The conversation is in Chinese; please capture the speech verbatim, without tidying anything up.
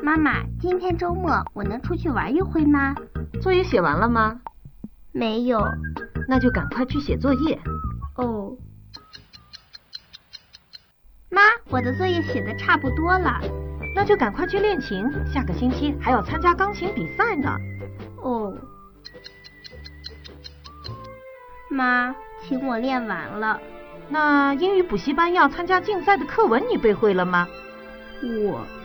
妈妈，今天周末我能出去玩一回吗？ 作业写完了吗？ 没有。 那就赶快去写作业。 哦。妈，我的作业写的差不多了。 那就赶快去练琴，下个星期还要参加钢琴比赛呢。 哦。妈，琴我练完了。 那英语补习班要参加竞赛的课文你背会了吗？ 我